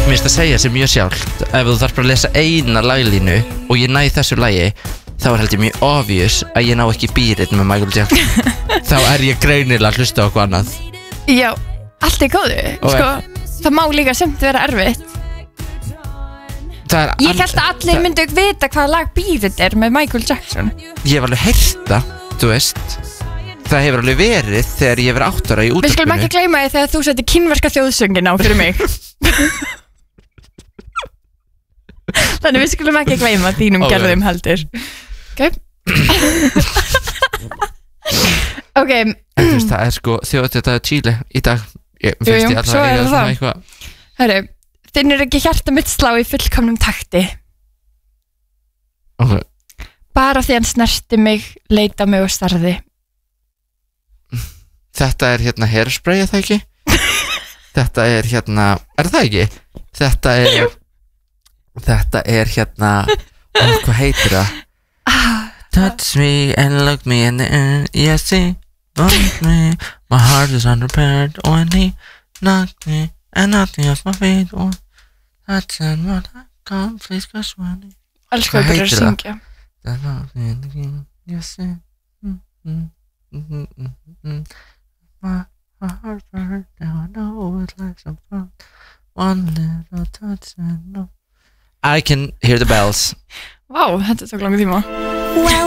Mér finnst að segja sem mjög sjálft. Ef þú þarf bara að lesa eina laglínu og ég næ þessu lagi, þá held ég mjög obvious að ég ná ekki Beat It með Michael Jackson. Þá ég greinilega að hlusta á eitthvað annað. Já, allt góðu. Sko, það má líka semt vera erfitt. Ég held að allir myndu vita hvaða lag Beat It með Michael Jackson. Ég hef alveg heyrt það, þú veist. Það hefur alveg verið þegar ég verið 8 ára í útvarpinu. Við skulum ekki gleyma því þegar þú setti kínverska þjóðsöngin á fyrir mig. Þannig við skulum ekki gleyma þínum gerðum heldur. Ok. Þú veist, það sko þjóðhátíðardagur Chile í dag. Jú, svo það. Hörru, finnur ekki hjarta mitt slá í fullkomnum takti. Ok. Bara því hann snerti mig, leita mig og starði. Þetta hérna hairspray, það ekki? Þetta hérna, það ekki? Þetta hérna, hvað heitir það? Touch me and look me in the eye, yes, see, want me, my heart is unrepaired, when he knocked me, and nothing off my feet, that's what I come, please, cause when he... Elsku að byrja að syngja. Yes, see, my heart burned, now I know it's like some fun. One little touch and no. I can hear the bells. Vá, þetta tók langan tíma.